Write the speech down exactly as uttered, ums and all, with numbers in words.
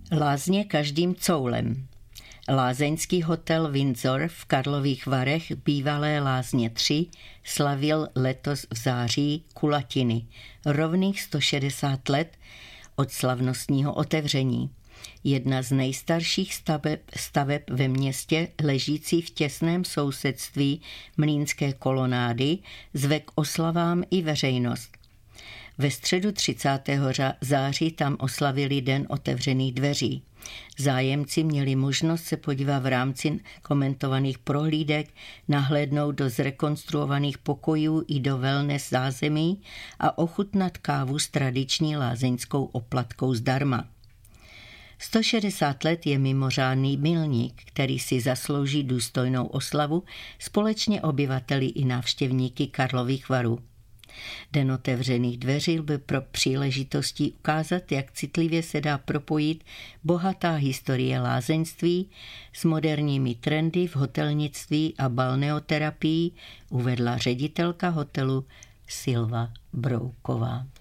Lázně každým coulem. Lázeňský hotel Windsor v Karlových Varech, bývalé Lázně tři, slavil letos v září kulatiny, rovných sto šedesát let od slavnostního otevření. Jedna z nejstarších staveb, staveb ve městě, ležící v těsném sousedství Mlýnské kolonády, zve k oslavám i veřejnost. Ve středu třicátého září tam oslavili Den otevřených dveří. Zájemci měli možnost se podívat v rámci komentovaných prohlídek, nahlédnout do zrekonstruovaných pokojů i do wellness zázemí a ochutnat kávu s tradiční lázeňskou oplatkou zdarma. sto šedesát let je mimořádný milník, který si zaslouží důstojnou oslavu společně obyvateli i návštěvníky Karlových Varů. Den otevřených dveří byl pro příležitostí ukázat, jak citlivě se dá propojit bohatá historie lázeňství s moderními trendy v hotelnictví a balneoterapii, uvedla ředitelka hotelu Silva Brouková.